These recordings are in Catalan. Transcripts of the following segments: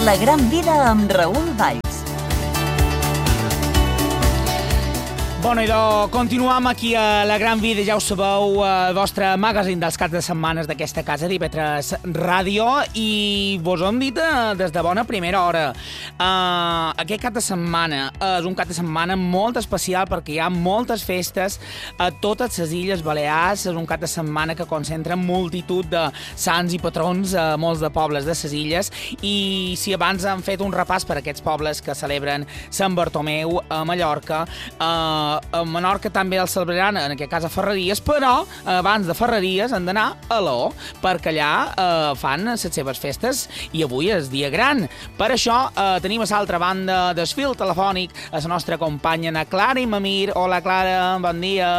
La gran vida amb Raül Valls. Bueno, idò, continuam aquí a La Gran Vida, ja ho sabeu, el vostre magazín dels caps de setmanes d'aquesta casa d'IV3 Ràdio, i vos ho hem dit des de bona primera hora. Aquest cap de setmana és un cap de setmana molt especial perquè hi ha moltes festes a totes les Illes Balears. És un cap de setmana que concentra multitud de sants i patrons a molts de pobles de les illes, i si abans han fet un repàs per aquests pobles que celebren Sant Bartomeu a Mallorca, a Menorca també el celebraran, en aquest cas a Ferreries, però abans de Ferreries han d'anar a Aló, perquè allà fan les seves festes i avui és dia gran. Per això tenim a l'altra banda del fil telefònic a la nostra companya, na Clara i Mamir. Hola, Clara, bon dia.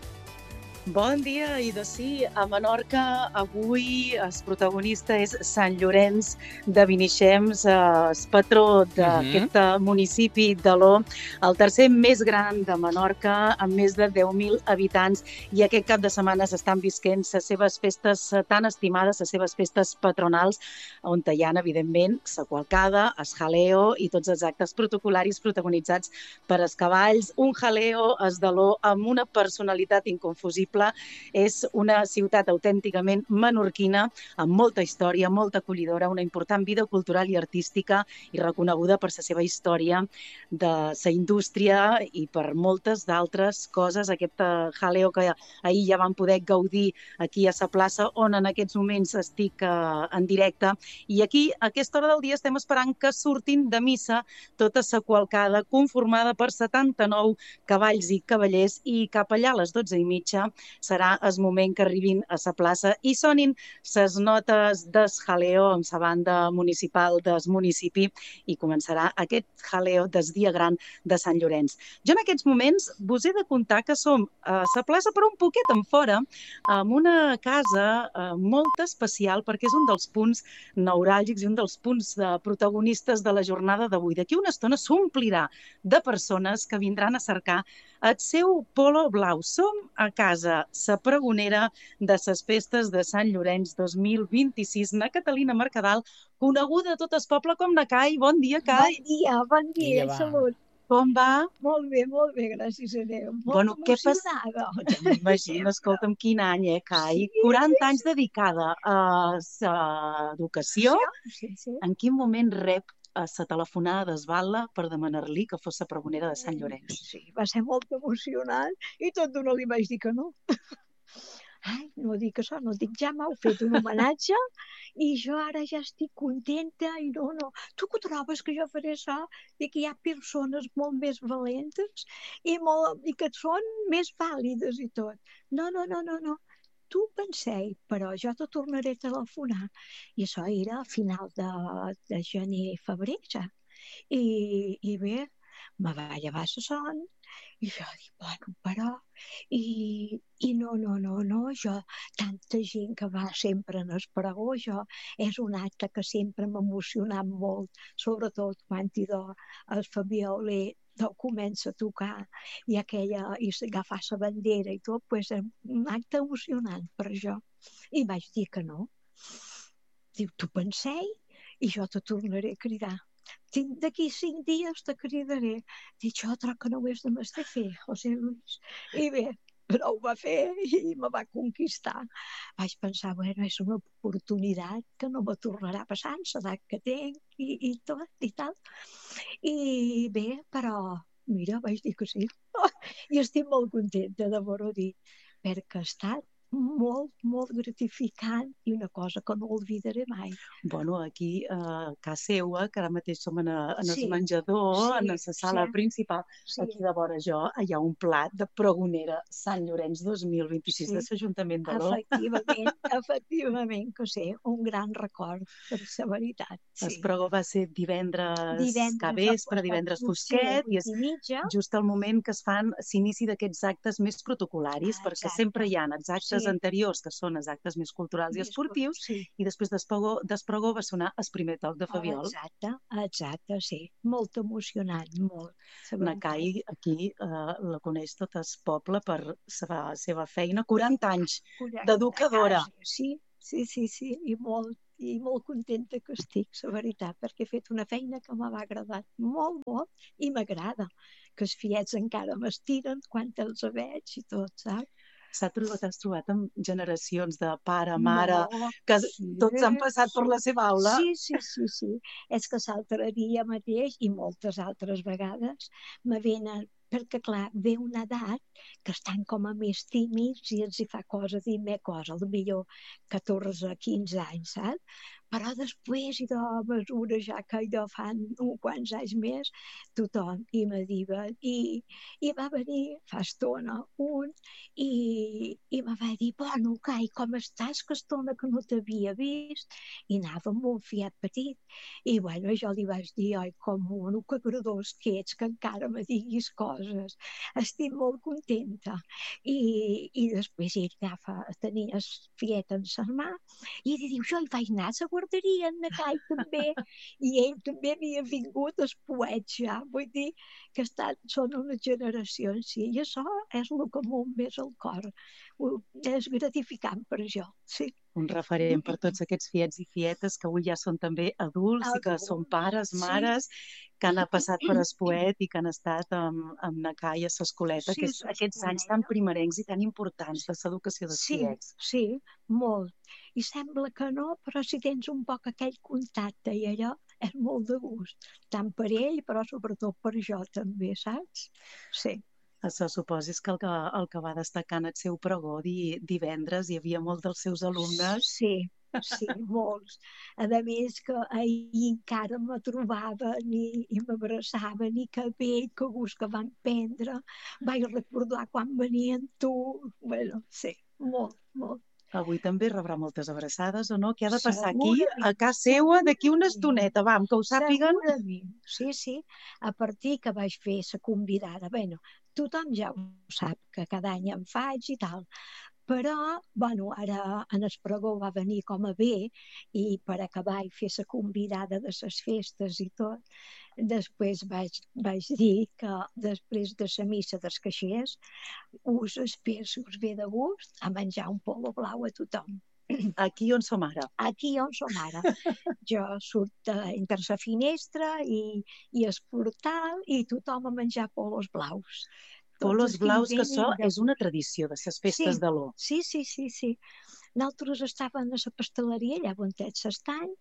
Bon dia, i de sí, a Menorca avui el protagonista és Sant Llorenç de Vinixems, el patró d'aquest municipi d'Aló, el tercer més gran de Menorca, amb més de 10.000 habitants, i aquest cap de setmana s'estan visquent les seves festes tan estimades, les seves festes patronals, on hi ha, evidentment, la qualcada, el jaleo i tots els actes protocolaris protagonitzats per els cavalls. Un jaleo, es d'Aló, amb una personalitat inconfusible. És una ciutat autènticament menorquina, amb molta història, molt acollidora, una important vida cultural i artística, i reconeguda per la seva història de la indústria i per moltes d'altres coses. Aquest jaleo que ahir ja vam poder gaudir aquí a la plaça, on en aquests moments estic en directe, i aquí a aquesta hora del dia estem esperant que surtin de missa tota la qualcada, conformada per 79 cavalls i cavallers, i cap allà a les 12:30 serà el moment que arribin a la plaça i sonin les notes del jaleo amb la banda municipal del municipi, i començarà aquest jaleo del dia gran de Sant Llorenç. Jo en aquests moments vos he de contar que som a la plaça, però un poquet en fora, amb una casa molt especial, perquè és un dels punts neuràlgics i un dels punts protagonistes de la jornada d'avui. D'aquí una estona s'omplirà de persones que vindran a cercar el seu polo blau. Som a casa, la pregonera de les festes de Sant Llorenç 2026, na Catalina Mercadal, coneguda a tot el poble com na Cai. Bon dia, Cai. Bon dia, salut. Com va? Molt bé, gràcies a Déu. Bueno, què passa? M'imagino, escolta'm, quin any, Cai? 40 anys dedicada a l'educació. Sí. En quin moment rep la telefonada d'Esbala per demanar-li que fos la pregonera de Sant Llorenç? Sí, va ser molt emocionant i tot d'una li vaig dir que no. Ai, no dic això, no dic, ja m'heu fet un homenatge i jo ara ja estic contenta i no. Tu que trobes que jo faré això? Dic que hi ha persones molt més valentes i que són més vàlides i tot. No. Tu pensei, però jo te tornaré a telefonar. I això era a final de gener-febrer, ja. I bé, me va llevar la son, i jo dic, bueno, però... I no, jo, tanta gent que va sempre en el pregó, és un acte que sempre m'ha emocionat molt, sobretot quan el Fabioler comença a tocar i agafar la bandera i tot, és un acte emocionant per jo. I vaig dir que no. Diu, tu pensei i jo te tornaré a cridar. D'aquí 5 dies te cridaré. Dic, jo troc que no ho és de m'estar fer, José Luis. I bé, però ho va fer i me va conquistar. Vaig pensar, bueno, és una oportunitat que no me tornarà a passar, l'edat que tinc i tot i tal. I bé, però, mira, vaig dir que sí. I estic molt contenta d'haver-ho dit, perquè ha estat molt gratificant i una cosa que no oblidaré mai. Bueno, aquí a casa seva, que ara mateix som en el menjador, en la sala principal, aquí de vora jo hi ha un plat de pregonera Sant Llorenç 2026 de l'Ajuntament d'Aló. Efectivament, que sí, un gran record, per la veritat. El pregó va ser divendres capvespre, divendres fosquet, i és just el moment que s'inici d'aquests actes més protocolaris, perquè sempre hi ha els actes anteriors, que són els actes més culturals i esportius, i després d'Espregó va sonar el primer toc de Fabiol. Exacte, sí. Molt emocionant, molt. Na Cai, aquí la coneix tot el poble per la seva feina. 40 anys d'educadora. Sí, i molt. i molt contenta que estic, la veritat, perquè he fet una feina que m'ha agradat molt, molt, i m'agrada, que els fiets encara m'estiren quan els veig i tot, saps? T'has trobat amb generacions de pare, mare, que Sí. tots han passat per la seva aula? Sí. És que l'altre dia mateix, i moltes altres vegades, me venen, perquè clar, ve una edat que estan com a més tímids i els hi fa cosa dir més cosa, potser 14, 15 anys, saps? Però després, i de mesura ja que allò fan uns quants anys més, tothom, i me diuen, i va venir fa estona un, i me va dir, bueno, Cai, com estàs, que estona que no t'havia vist, i anava amb un fiat petit, i bueno, jo li vaig dir, oi, com un, que agradós que ets, que encara me diguis coses, estic molt contenta, i després ell tenia el fiet en sa mà, i ell diu, jo hi vaig anar a la guarderia, en Cai també, i ell també havia vingut als poets ja, vull dir que són unes generacions, sí, i això és el que m'ho més al cor, és gratificant per jo, sí. Un referent per tots aquests fiets i fietes que avui ja són també adults i que són pares, mares, que han passat per Espoet i que han estat amb na Cai a l'escoleta, que és aquests anys tan primerencs i tan importants de l'educació dels fiets. Sí, molt. I sembla que no, però si tens un poc aquell contacte i allò és molt de gust, tant per ell, però sobretot per jo també, saps? Sí. Això suposis que el que va destacar en el seu pregó divendres hi havia molts dels seus alumnes. Sí, molts. A més que ahir encara me trobaven i m'abraçaven i que bé, que gust que van prendre. Vaig recordar quan venien tu. Bueno, sí, molt, molt. Avui també rebrà moltes abraçades, o no? Què ha de passar aquí, a casa seua, d'aquí una estoneta, vam, que ho sàpiguen? Segurament, sí. A partir que vaig fer la convidada, bueno, tothom ja ho sap, que cada any en faig i tal, però, bueno, ara en el pregó va venir com a bé i per acabar i fer la convidada de les festes i tot, després vaig dir que després de la missa dels caixers us espero, si us ve de gust, a menjar un polo blau a tothom. Aquí on som ara? Aquí on som ara. Jo surt entre la finestra i el portal i tothom a menjar polos blaus. Polos blaus, que això és una tradició de les festes de l'O. Sí. Nosaltres estàvem a la pasteleria, allà on ets l'estany,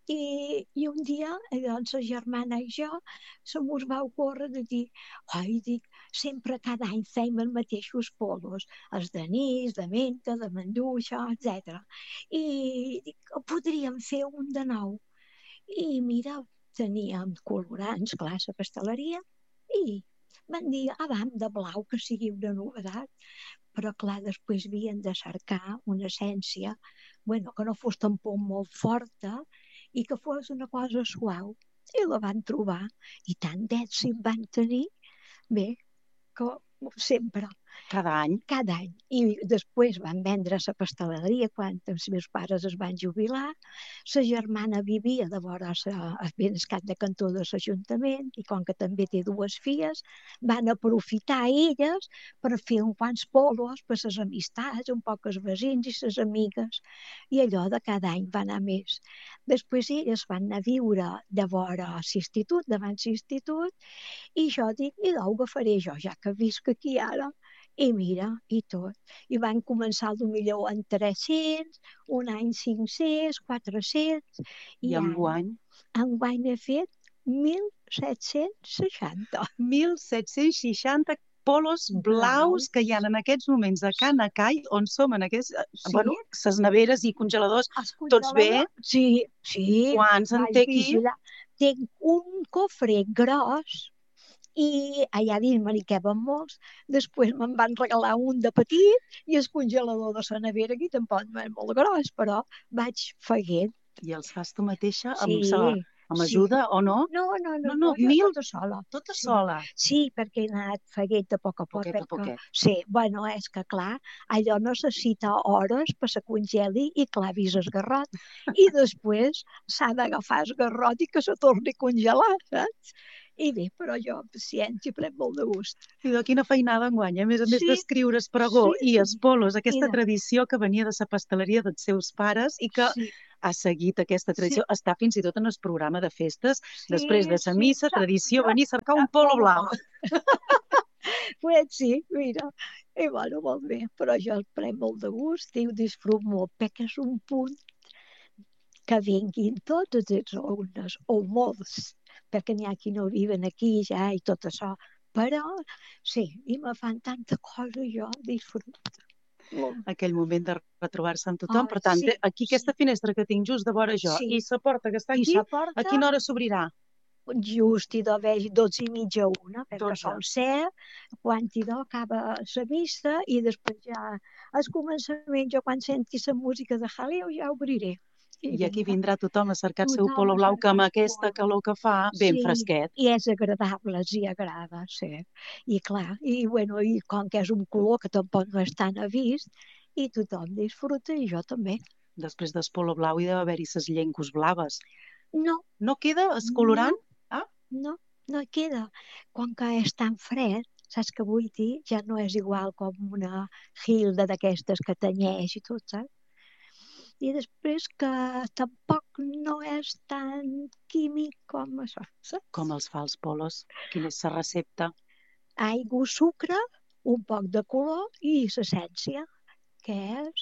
i un dia, doncs, la germana i jo, se mos va ocórrer de dir, sempre cada any feim els mateixos polos, els d'anís, de menta, de manduixa, etc. I dic, podríem fer un de nou. I mira, teníem colorants, clar, a la pasteleria, i van dir, vam, de blau, que sigui una novedat. Però, clar, després havien de cercar una essència, que no fos tampoc molt forta i que fos una cosa suau. I la van trobar. I tant d'èxit van tenir, bé, que sempre. Cada any? Cada any. I després van vendre la pasteleria quan els meus pares es van jubilar. La germana vivia de vora el cap de cantó de l'Ajuntament i com que també té dues filles, van aprofitar elles per fer uns quants polos per les amistats, un poc els veïns i les amigues. I allò de cada any va anar més. Després elles van anar a viure de vora l'institut, davant l'institut, i jo dic, i ho agafaré jo, ja que visc aquí ara. I mira, i tot. I van començar potser en 300, un any 500, 400... I enguany? Enguany he fet 1.760. 1.760 polos blaus que hi ha en aquests moments a Can Cai, on som en aquests... les neveres i congeladors, tots bé? Sí. Quants en té aquí? Tinc un cofre gros i allà dins me n'hi queben molts. Després me'n van regalar un de petit i el congelador de la nevera aquí tampoc no és molt gros, però vaig feient. I els fas tu mateixa amb ajuda o no? No, tota sola. Tota sola? Sí, perquè he anat feient de poc a poc. Poquet. Sí, és que clar, allò necessita hores per se congeli i clavis el garrot. I després s'ha d'agafar el garrot i que se torni a congelar, saps? I bé, però jo, paciència, prenc molt de gust. I de quina feinada enguany, a més d'escriure el pregó i els polos, aquesta tradició que venia de la pasteleria dels seus pares i que ha seguit aquesta tradició. Sí. Està fins i tot en el programa de festes, Sí, després de la sí, missa, exacte. tradició, venir a cercar un polo blau. Pues sí, mira, i bueno, molt bé, però jo el prenc molt de gust i ho disfruto molt, perquè és un punt que vinguin tots els alumnes, o molts, perquè n'hi ha qui no viven aquí ja i tot això, però sí, i me fan tanta cosa jo, disfruto. Molt. Aquell moment de retrobar-se amb tothom. Per tant, Sí, aquí aquesta finestra que tinc just de vora jo Sí. i la porta que està I aquí, la porta, a quina hora s'obrirà? just i d'haver 12:30 a 1, perquè 12. sol ser, quan acaba la missa i després ja al començament, jo quan senti la música de jaleo ja obriré. I aquí vinga. vindrà tothom a cercar el seu Tothom polo a blau, que amb cercar el aquesta polo. calor que fa, ben Sí, fresquet. I és agradable, els hi agrada, sí. I clar, i bueno, i com que és un color que tampoc no és tan avist, i tothom disfruta, i jo també. Després del polo blau hi deu haver-hi ses llengües blaves. No, No queda el colorant? no queda. Com que és tan fred, saps què vull dir? Ja no és igual com una Hilda d'aquestes que tenyeix i tot, saps? I després que tampoc no és tan químic com això, saps? Com els fa els polos? Quina és la recepta? Aigua, sucre, un poc de color i l'essència, que és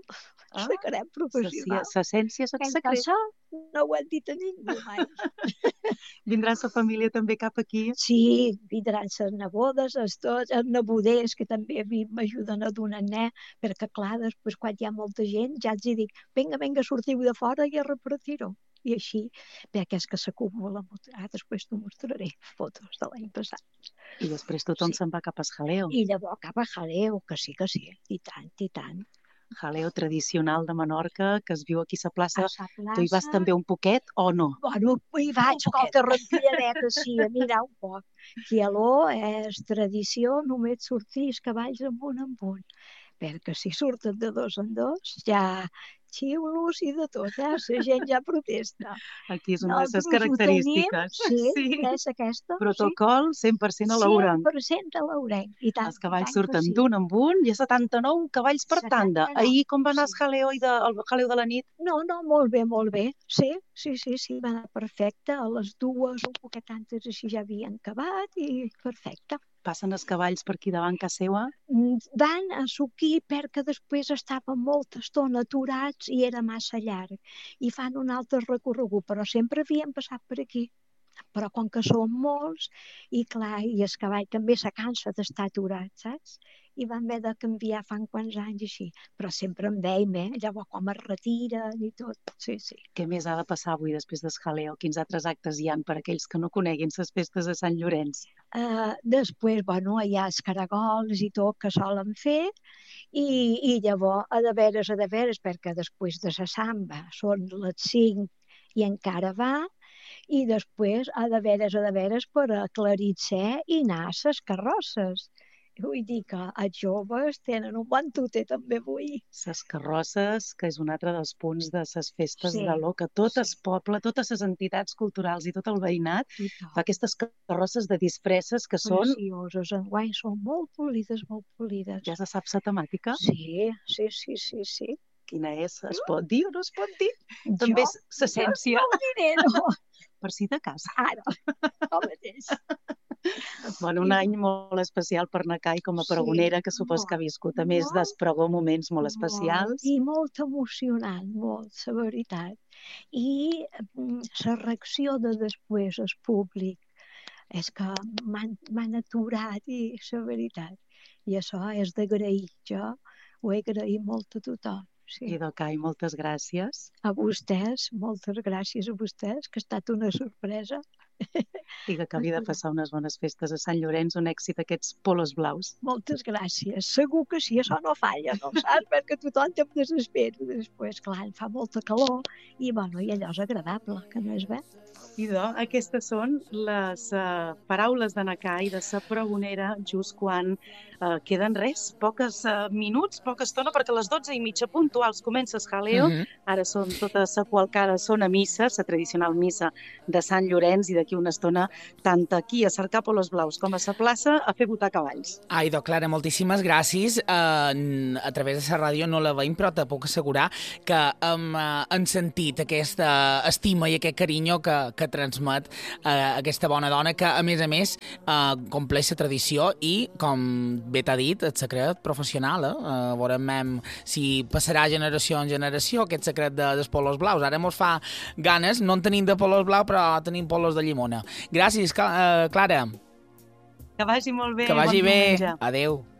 secret professional. L'essència és el Sense secret. això no ho hem dit a ningú mai. Vindrà la família també cap aquí? Sí, vindran les nebodes, els neboders, que també a mi m'ajuden a donar net, perquè clar, després quan hi ha molta gent ja els dic, vinga, sortiu de fora i a repartir-ho. I així, perquè és que s'acumula molt. Després t'ho mostraré, fotos de l'any passat. I després tothom Sí. se'n va cap a jaleo. I llavors cap a jaleo, que sí, i tant, i tant. Jaleo tradicional de Menorca, que es viu aquí a la plaça. A la plaça... Tu hi vas també un poquet o no? Bueno, hi vaig, escolta, rampilladeta, sí, a mirar un poc. Quialó és tradició, només sortir els cavalls amunt. Perquè si surten de dos en dos, ja xiulos i de tot, la gent ja protesta. Aquí és una de les Nosaltres ho característiques. tenim, sí, és aquesta. Protocol 100% a l'Ourenc. 100% a l'Ourenc. Els cavalls surten d'un en un, hi ha 79 cavalls per tanda. 79, Ahir com va anar el sí. jaleo, el jaleo de la nit? No, molt bé. Sí, va anar perfecte. A les 2 un poquet antes així ja havien acabat i perfecte. Passen els cavalls per aquí davant casa seva? Van a suquir perquè després estaven molta estona aturats i era massa llarg. I fan un altre recorregut, però sempre havien passat per aquí. Però com que són molts, i clar, i el cavall també se cansa d'estar aturat, saps? I van haver de canviar fa quants anys així. Però sempre en veiem, llavors com es retiren i tot. Sí. Què més ha de passar avui després del jaleo? Quins altres actes hi ha per aquells que no coneguin les festes de Sant Llorenç? Després, hi ha els caragols i tot que solen fer i llavors, a de veres, perquè després de la samba són les 5 i encara va, i després, a de veres, per aclarir-se i anar a les carrosses. Vull dir que els joves tenen un bon tute també avui. Les carrosses, que és un altre dels punts de les festes Sí, de l'O, que tot sí. el poble, totes les entitats culturals i tot el veïnat I tot. fa aquestes carrosses de disfresses que són... Precioses, enguany són molt polides. Ja se sap la temàtica? Sí. Quina és? Es pot dir o no es pot dir? També és l'essència. No ho diré, no. Per si de casa. Ara, el mateix. Bueno, un any molt especial per Nacai com a Sí, pregonera, que supos que ha viscut, a més d'espregó, moments molt especials. I molt emocionant, molt, la veritat. I la reacció de després al públic és que m'han aturat i la veritat. I això és d'agrair. Jo ho he agraït molt a tothom. Sí. I Cai, moltes gràcies. A vostès, moltes gràcies a vostès, que ha estat una sorpresa. I que acabi de passar unes bones festes a Sant Llorenç, un èxit aquests polos blaus. Moltes gràcies. Segur que sí, això no falla, no saps? Perquè tothom té desespero. Després, clar, fa molta calor i allò és agradable, que no és bé. Idò, aquestes són les paraules de Nacai, de la pregonera, just quan queden pocs minuts, poca estona, perquè a les 12:30 puntuals comença el jaleo. Ara són totes la qualcada, són a missa, la tradicional missa de Sant Llorenç, i d'aquí una estona tant aquí a cercar polos blaus com a sa plaça a fer votar cavalls. Ai, Clara, moltíssimes gràcies. A través de la ràdio no la veiem, però te puc assegurar que hem sentit aquesta estima i aquest carinyo que transmet aquesta bona dona que, a més, compleix la tradició i, com bé t'ha dit, el secret professional. Veurem si passarà generació en generació aquest secret dels polos blaus. Ara mos fa ganes, no en tenim de polos blaus, però tenim polos de llimona. Gràcies, Clara. Que vagi molt bé. Que vagi bé. Bon diumenge. Adéu.